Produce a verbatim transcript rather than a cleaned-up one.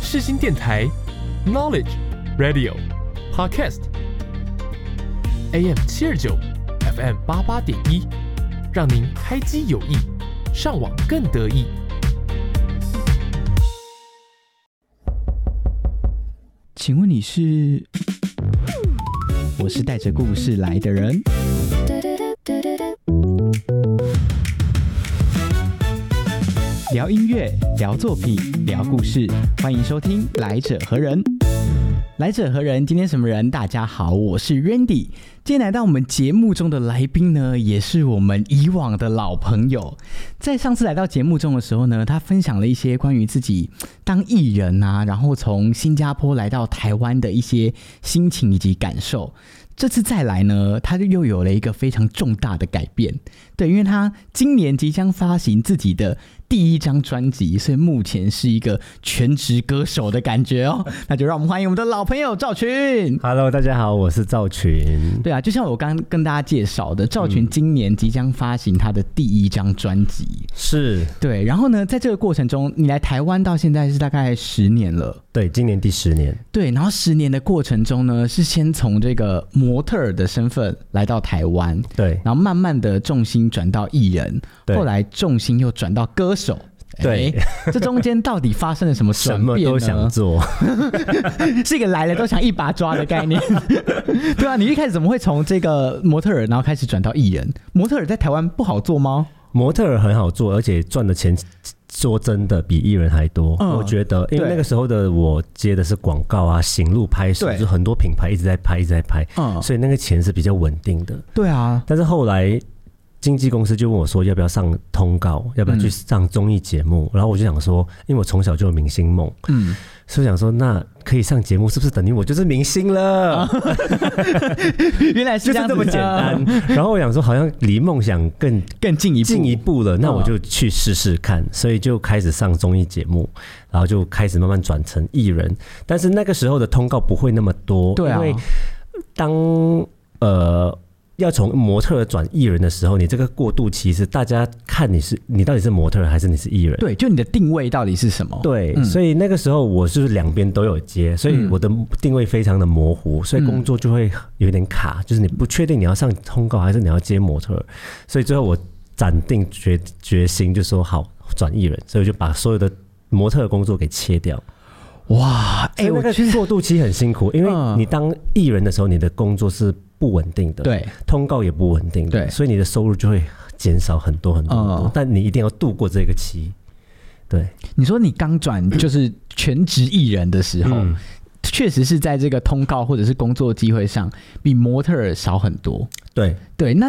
世新电台 Knowledge Radio Podcast A M 七二九 F M 八八点一，让您开机有益，上网更得意。 请问你是？我是带着故事来的人。聊音乐，聊作品，聊故事，欢迎收听《来者何人》。来者何人？今天什么人？大家好，我是 Randy。今天来到我们节目中的来宾呢，也是我们以往的老朋友。在上次来到节目中的时候呢，他分享了一些关于自己当艺人啊，然后从新加坡来到台湾的一些心情以及感受。这次再来呢，他就又有了一个非常重大的改变。对，因为他今年即将发行自己的第一张专辑，所以目前是一个全职歌手的感觉哦。那就让我们欢迎我们的老朋友赵群。 Hello， 大家好，我是赵群。 对啊，就像我刚刚跟大家介绍的，赵群今年即将发行他的第一张专辑。 是， 对。然后呢，在这个过程中，你来台湾到现在是大概十年了。 对，今年第十年。 对，然后十年的过程中呢，是先从这个模特儿的身份来到台湾， 对， 然后慢慢的重心转到艺人，后来重心又转到歌手。 对、 欸，这中间到底发生了什么转变呢？ 什么都想做， 是一个来了都想一把抓的概念。对啊，你一开始怎么会从这个模特儿，然后开始转到艺人？模特儿在台湾不好做吗？ 模特儿很好做，而且赚的钱说真的比艺人还多。嗯、我觉得，因为那个时候的我接的是广告啊、行路拍摄，就很多品牌一直在拍，一直在拍，嗯、所以那个钱是比较稳定的。 对啊， 但是后来经纪公司就问我说要不要上通告，要不要去上综艺节目、嗯、然后我就想说，因为我从小就有明星梦，嗯，所以想说那可以上节目是不是等于我就是明星了、啊、 原来是这样子， 就是这么简单。然后我想说好像离梦想更更进一步进一步了，那我就去试试看、嗯、所以就开始上综艺节目，然后就开始慢慢转成艺人。但是那个时候的通告不会那么多， 对啊， 因为当呃要从模特转艺人的时候，你这个过渡期是大家看你是你到底是模特还是你是艺人？ 对，就你的定位到底是什么？ 对，嗯、所以那个时候我是两边都有接，所以我的定位非常的模糊，所以工作就会有点卡，就是你不确定你要上通告还是你要接模特，所以最后我斩定决决心就说好转艺人，所以我就把所有的模特的工作给切掉。 哇，哎、欸， 我觉得过渡期很辛苦，因为你当艺人的时候，你的工作是不稳定的， 对， 通告也不稳定的， 对， 所以你的收入就会减少很多很多很多、嗯、但你一定要度过这个期。对， 你说你刚转就是全职艺人的时候，嗯、确实是在这个通告或者是工作机会上比模特儿少很多。 对对，那